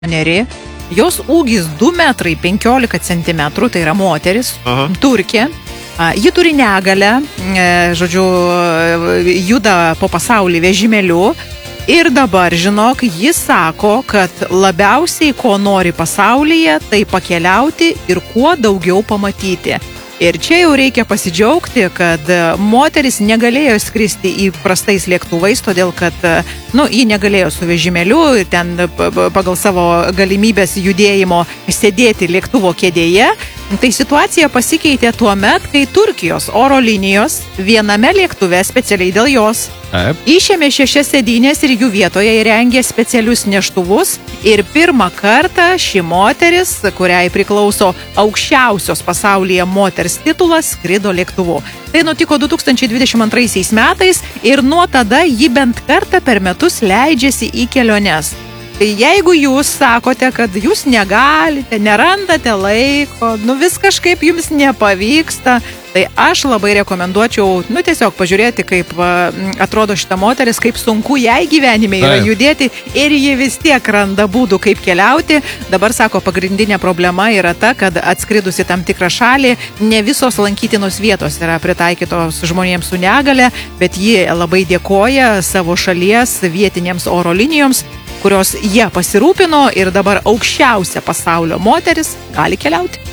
jos ūgis 2 metrai 15 centimetrų, tai yra moteris, turkė. Ji turi negalę, žodžiu, juda po pasaulį vežimėliu ir dabar, žinok, ji sako, kad labiausiai, ko nori pasaulyje, tai pakeliauti ir kuo daugiau pamatyti. Ir čia jau reikia pasidžiaugti, kad moteris negalėjo skristi įprastais lėktuvais, todėl kad, ji negalėjo su vežimėliu ir ten pagal savo galimybės judėjimo sėdėti lėktuvo kėdėje. Tai situacija pasikeitė tuo met, kai Turkijos oro linijos viename lėktuve specialiai dėl jos išėmė 6 sėdynės ir jų vietoje įrengė specialius neštuvus. Ir pirmą kartą ši moteris, kuriai priklauso aukščiausios pasaulyje moters titulas, skrido lėktuvu. Tai nutiko 2022 metais ir nuo tada ji bent kartą per metus leidžiasi į keliones. Tai jeigu jūs sakote, kad jūs negalite, nerandate laiko, vis kažkaip jums nepavyksta, tai aš labai rekomenduočiau, tiesiog pažiūrėti, kaip atrodo šita moteris, kaip sunku jai gyvenime yra judėti ir ji vis tiek randa būdų, kaip keliauti. Dabar, sako, pagrindinė problema yra ta, kad atskridusi tam tikrą šalį, ne visos lankytinos vietos yra pritaikytos žmonėms su negale, bet ji labai dėkoja savo šalies vietinėms oro linijoms, kurios jie pasirūpino ir dabar aukščiausia pasaulio moteris gali keliauti.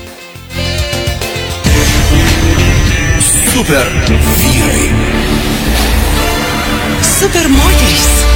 Super vyrai. Super moterys.